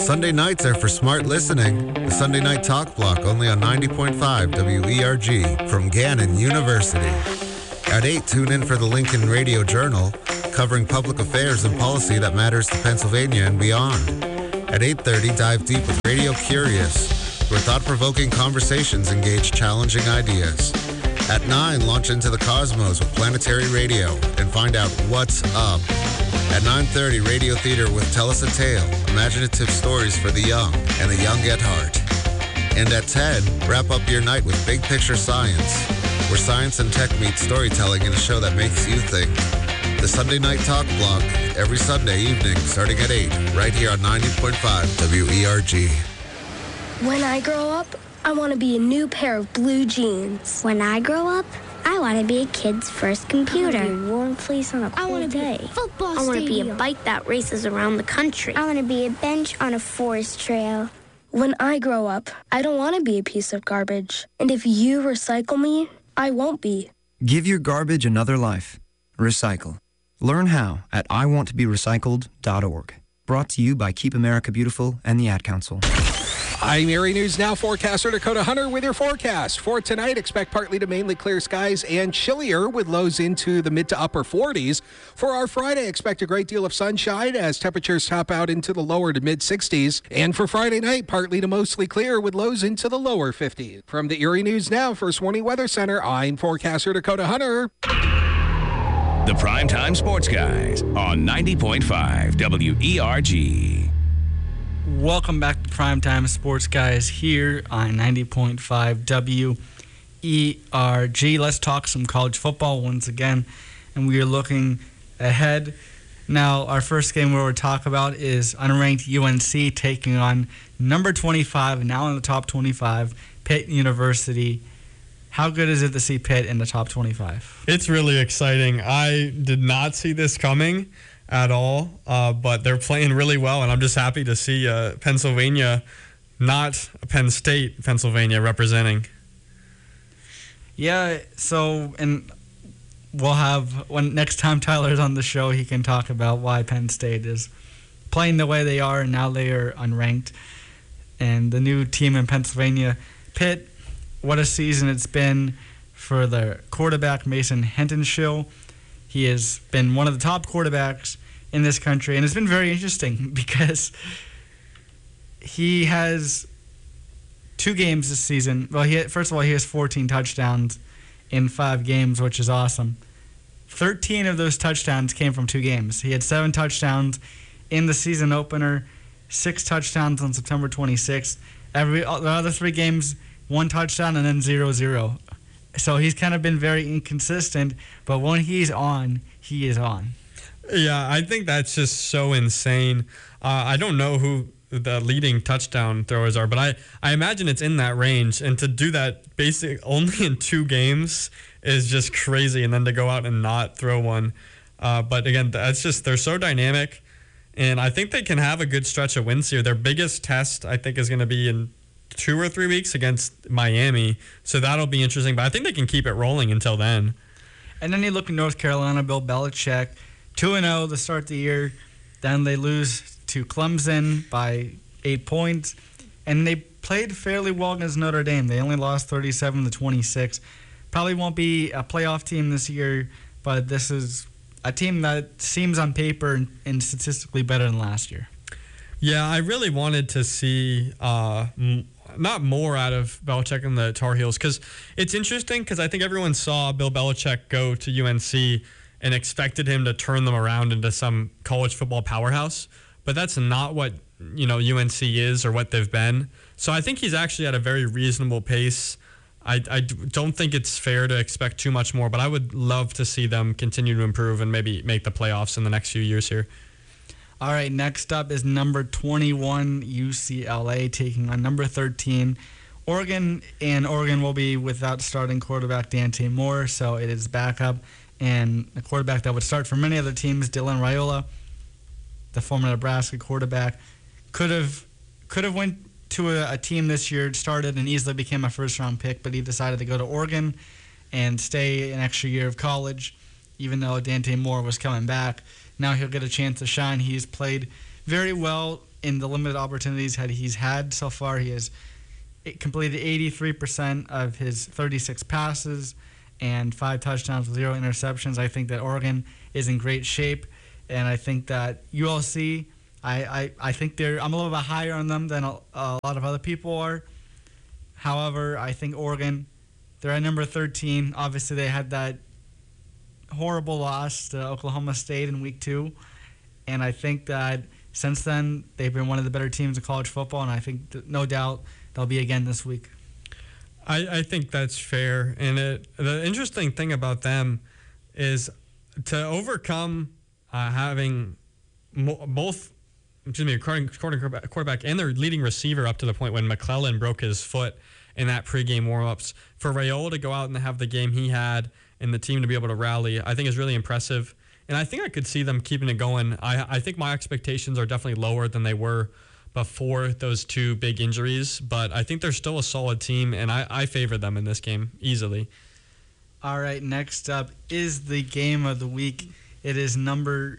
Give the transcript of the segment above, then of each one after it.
Sunday nights are for smart listening. The Sunday Night Talk Block, only on 90.5 WERG from Gannon University. At 8, tune in for the Lincoln Radio Journal, covering public affairs and policy that matters to Pennsylvania and beyond. At 8:30, dive deep with Radio Curious, where thought-provoking conversations engage challenging ideas. At 9, launch into the cosmos with Planetary Radio and find out what's up. At 9:30, Radio Theater with Tell Us a Tale, imaginative stories for the young and the young at heart. And at 10, wrap up your night with Big Picture Science, where science and tech meet storytelling in a show that makes you think. The Sunday Night Talk Block, every Sunday evening, starting at 8, right here on 90.5 WERG. When I grow up, I want to be a new pair of blue jeans. When I grow up, I want to be a kid's first computer. I want to be a warm fleece on a cold day. Football I want to be a stadium. bike that races around the country. I want to be a bench on a forest trail. When I grow up, I don't want to be a piece of garbage. And if you recycle me, I won't be. Give your garbage another life. Recycle. Learn how at iwanttoberecycled.org. Brought to you by Keep America Beautiful and the Ad Council. I'm Erie News Now forecaster Dakota Hunter with your forecast. For tonight, expect partly to mainly clear skies and chillier with lows into the mid to upper 40s. For our Friday, expect a great deal of sunshine as temperatures top out into the lower to mid 60s. And for Friday night, partly to mostly clear with lows into the lower 50s. From the Erie News Now First Warning Weather Center, I'm forecaster Dakota Hunter. The Primetime Sports Guys on 90.5 WERG. Welcome back to Primetime Sports Guys here on 90.5 WERG. Let's talk some college football once again, and we are looking ahead. Now, our first game we're going to talk about is unranked UNC taking on number 25, now in the top 25, Pitt University. How good is it to see Pitt in the top 25? It's really exciting. I did not see this coming at all, but they're playing really well, and I'm just happy to see Pennsylvania, not Penn State, Pennsylvania representing. Yeah, so, and we'll have, when next time Tyler's on the show, he can talk about why Penn State is playing the way they are, and now they are unranked. And the new team in Pennsylvania, Pitt, what a season it's been for the quarterback, Mason Hentenschill. He has been one of the top quarterbacks in this country, and it's been very interesting because he has 2 games this season. Well, first of all, he has 14 touchdowns in 5 games, which is awesome. 13 of those touchdowns came from 2 games. He had 7 touchdowns in the season opener, 6 touchdowns on September 26th. The other 3 games, 1 touchdown and then 0-0. So he's kind of been very inconsistent, but when he's on, he is on. Yeah, I think that's just so insane. I don't know who the leading touchdown throwers are, but I imagine it's in that range. And to do that only in 2 games is just crazy. And then to go out and not throw one. But again, that's just, they're so dynamic. And I think they can have a good stretch of wins here. Their biggest test, I think, is going to be in 2 or 3 weeks against Miami. So that'll be interesting. But I think they can keep it rolling until then. And then you look at North Carolina, Bill Belichick, 2-0 to start the year. Then they lose to Clemson by 8 points. And they played fairly well against Notre Dame. They only lost 37-26. Probably won't be a playoff team this year, but this is a team that seems on paper and statistically better than last year. Yeah, I really wanted to see not more out of Belichick and the Tar Heels, because it's interesting because I think everyone saw Bill Belichick go to UNC and expected him to turn them around into some college football powerhouse, but that's not what UNC is or what they've been. So I think he's actually at a very reasonable pace. I don't think it's fair to expect too much more, but I would love to see them continue to improve and maybe make the playoffs in the next few years here. All right, next up is number 21, UCLA, taking on number 13, Oregon. And Oregon will be without starting quarterback Dante Moore, so it is backup. And the quarterback that would start for many other teams, Dylan Raiola, the former Nebraska quarterback, could have went to a team this year, started and easily became a first-round pick, but he decided to go to Oregon and stay an extra year of college, even though Dante Moore was coming back. Now he'll get a chance to shine. He's played very well in the limited opportunities he's had so far. He has completed 83% of his 36 passes and 5 touchdowns with 0 interceptions. I think that Oregon is in great shape, and I think that ULC, I think I'm a little bit higher on them than a lot of other people are. However, I think Oregon, they're at number 13. Obviously, they had that horrible loss to Oklahoma State in week 2, and I think that since then they've been one of the better teams in college football, and I think no doubt they'll be again this week. I think that's fair, and the interesting thing about them is to overcome having both, quarterback and their leading receiver up to the point when McClellan broke his foot in that pregame warm-ups. For Raiola to go out and have the game he had and the team to be able to rally, I think is really impressive. And I think I could see them keeping it going. I think my expectations are definitely lower than they were before those 2 big injuries, but I think they're still a solid team, and I favor them in this game easily. All right, next up is the game of the week. It is number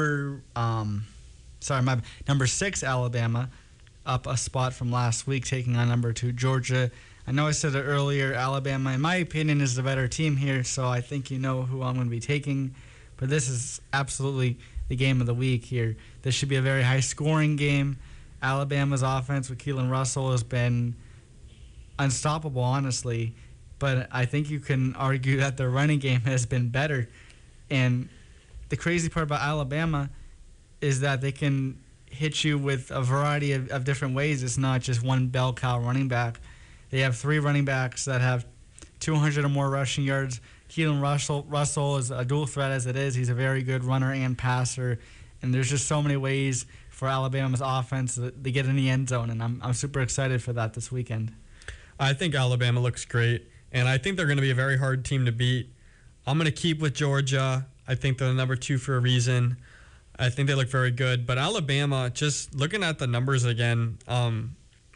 6 Alabama, up a spot from last week, taking on number 2 Georgia. I know I said it earlier, Alabama, in my opinion, is the better team here, so I think you know who I'm going to be taking. But this is absolutely the game of the week here. This should be a very high-scoring game. Alabama's offense with Keelan Russell has been unstoppable, honestly. But I think you can argue that their running game has been better. And the crazy part about Alabama is that they can hit you with a variety of different ways. It's not just one bell cow running back. They have 3 running backs that have 200 or more rushing yards. Keelan Russell is a dual threat as it is. He's a very good runner and passer. And there's just so many ways for Alabama's offense to get in the end zone. And I'm super excited for that this weekend. I think Alabama looks great. And I think they're going to be a very hard team to beat. I'm going to keep with Georgia. I think they're the number 2 for a reason. I think they look very good. But Alabama, just looking at the numbers again, when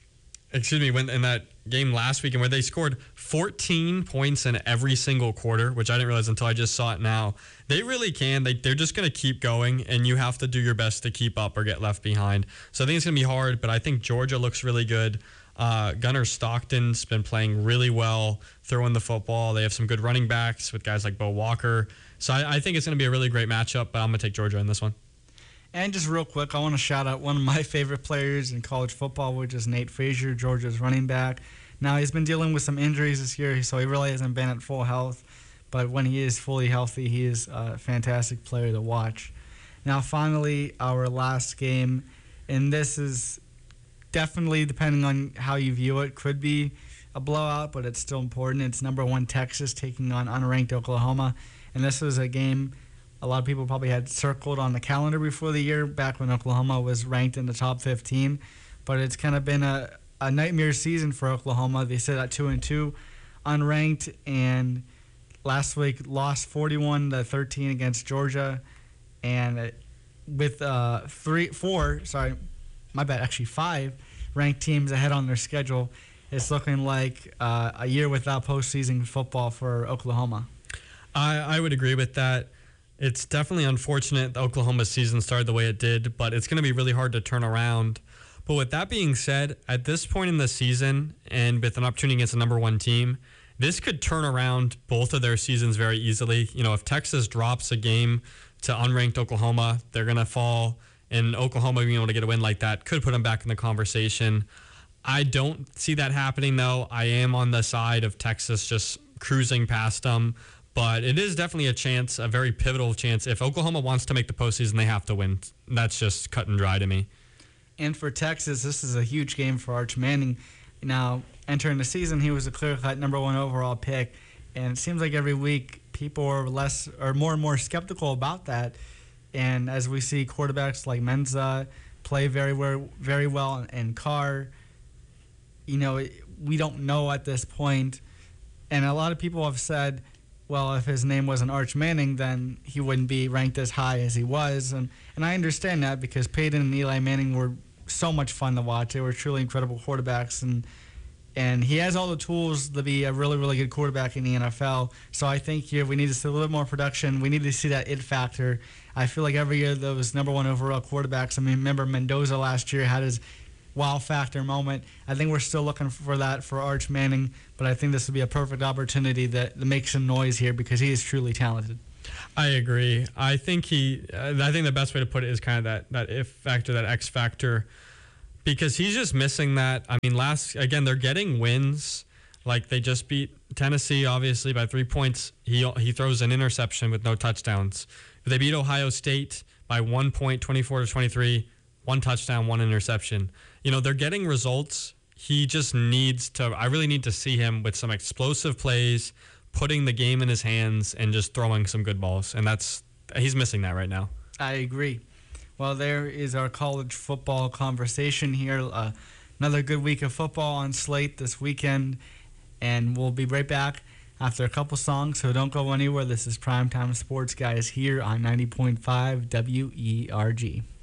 in that game last weekend where they scored 14 points in every single quarter, which I didn't realize until I just saw it now. They really can. They're just going to keep going, and you have to do your best to keep up or get left behind. So I think it's going to be hard, but I think Georgia looks really good. Gunnar Stockton's been playing really well, throwing the football. They have some good running backs with guys like Bo Walker. So I think it's going to be a really great matchup, but I'm going to take Georgia in this one. And just real quick, I want to shout out one of my favorite players in college football, which is Nate Frazier, Georgia's running back. Now, he's been dealing with some injuries this year, so he really hasn't been at full health. But when he is fully healthy, he is a fantastic player to watch. Now, finally, our last game, and this is definitely, depending on how you view it, could be a blowout, but it's still important. It's number 1 Texas taking on unranked Oklahoma. And this was a game a lot of people probably had circled on the calendar before the year, back when Oklahoma was ranked in the top 15. But it's kind of been a nightmare season for Oklahoma. They sit at 2-2, unranked, and last week lost 41-13 against Georgia. And with 5 ranked teams ahead on their schedule, it's looking like a year without postseason football for Oklahoma. I would agree with that. It's definitely unfortunate that Oklahoma's season started the way it did, but it's going to be really hard to turn around. But with that being said, at this point in the season, and with an opportunity against a number 1 team, this could turn around both of their seasons very easily. You know, if Texas drops a game to unranked Oklahoma, they're going to fall, and Oklahoma being able to get a win like that could put them back in the conversation. I don't see that happening, though. I am on the side of Texas just cruising past them. But it is definitely a chance, a very pivotal chance. If Oklahoma wants to make the postseason, they have to win. That's just cut and dry to me. And for Texas, this is a huge game for Arch Manning. Now, entering the season, he was a clear-cut number 1 overall pick. And it seems like every week people are more and more skeptical about that. And as we see quarterbacks like Menza play very well, and Carr, you know, we don't know at this point. And a lot of people have said, well, if his name wasn't Arch Manning, then he wouldn't be ranked as high as he was. And I understand that, because Peyton and Eli Manning were so much fun to watch. They were truly incredible quarterbacks. And And he has all the tools to be a really, really good quarterback in the NFL. So I think here we need to see a little more production. We need to see that it factor. I feel like every year those number one overall quarterbacks, I mean, remember Mendoza last year had his wow factor moment. I think we're still looking for that for Arch Manning, but I think this would be a perfect opportunity to make some noise here because he is truly talented. I agree. I think the best way to put it is kind of that if factor, that X factor, because he's just missing that. I mean, they're getting wins. Like they just beat Tennessee, obviously, by 3 points. He throws an interception with no touchdowns. They beat Ohio State by 1 point, 24-23, 1 touchdown, 1 interception. You know, they're getting results. He just needs to, I really need to see him with some explosive plays, putting the game in his hands and just throwing some good balls. And he's missing that right now. I agree. Well, there is our college football conversation here. Another good week of football on slate this weekend. And we'll be right back after a couple songs, so don't go anywhere. This is Primetime Sports Guys here on 90.5 WERG.